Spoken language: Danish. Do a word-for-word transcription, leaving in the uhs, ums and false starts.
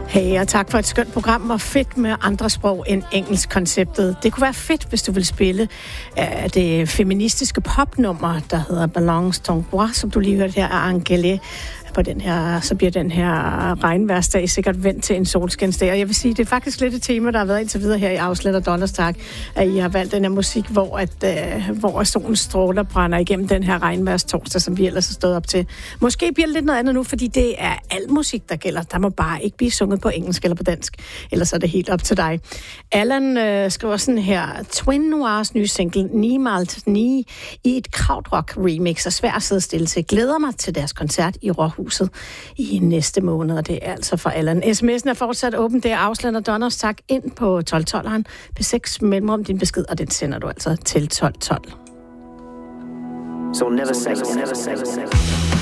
Hey, og tak for et skønt program, og fedt med andre sprog end engelsk-konceptet. Det kunne være fedt, hvis du ville spille uh, det feministiske popnummer, der hedder Ballons ton bois, som du lige hørte her af Angélé. På den her, så bliver den her regnværsdag sikkert vendt til en solskinsdag. Og jeg vil sige, det er faktisk lidt et tema, der har været indtil videre her i Afslet og Donnerstag, at I har valgt den her musik, hvor, at, uh, hvor solens stråler brænder igennem den her regnværstorsdag, som vi ellers har stået op til. Måske bliver det lidt noget andet nu, fordi det er al musik, der gælder. Der må bare ikke blive sunget på engelsk eller på dansk, ellers er det helt op til dig. Allan uh, skriver sådan her: Twin Noirs nye single Niemals Nie i et krautrock remix er svært at sidde stille til. Glæder mig til deres koncert i Råhuset i næste måned, og det er altså for Allan. sms'en er fortsat åben. Det er Afsland og Donnerstag ind på tolv tolv. P seks mellemrum din besked, og den sender du altså til tolv tolv. So never say, never say, never say.